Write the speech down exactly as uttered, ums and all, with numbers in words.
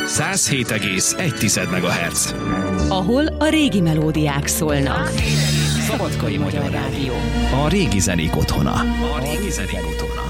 száz hét egész egy megahertz. Ahol a régi melódiák szólnak. Szabadkai Magyar Rádió. A régi zenék otthona. A régi zenék otthona.